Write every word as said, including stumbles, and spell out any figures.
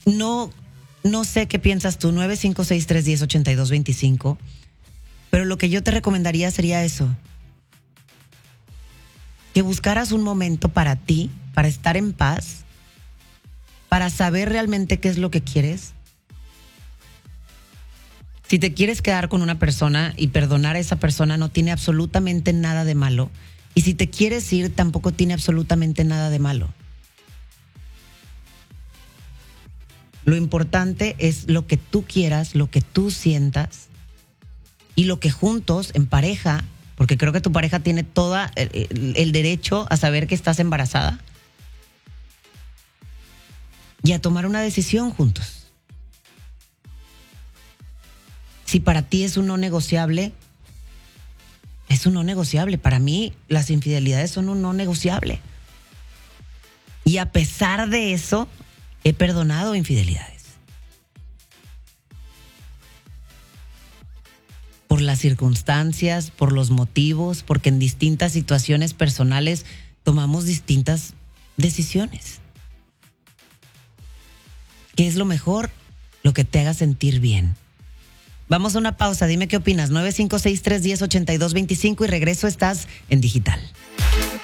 no, no sé qué piensas tú, nueve cinco seis tres uno cero ocho dos dos cinco, pero lo que yo te recomendaría sería eso, que buscaras un momento para ti, para estar en paz, para saber realmente qué es lo que quieres. Si te quieres quedar con una persona y perdonar a esa persona, no tiene absolutamente nada de malo. Y si te quieres ir, tampoco tiene absolutamente nada de malo. Lo importante es lo que tú quieras, lo que tú sientas y lo que juntos, en pareja, porque creo que tu pareja tiene todo el, el derecho a saber que estás embarazada y a tomar una decisión juntos. Si para ti es un no negociable, es un no negociable. Para mí, las infidelidades son un no negociable. Y a pesar de eso, he perdonado infidelidades. Por las circunstancias, por los motivos, porque en distintas situaciones personales tomamos distintas decisiones. ¿Qué es lo mejor? Lo que te haga sentir bien. Vamos a una pausa, dime qué opinas. nueve cinco seis tres uno cero ocho dos dos cinco y regreso, estás en Digital.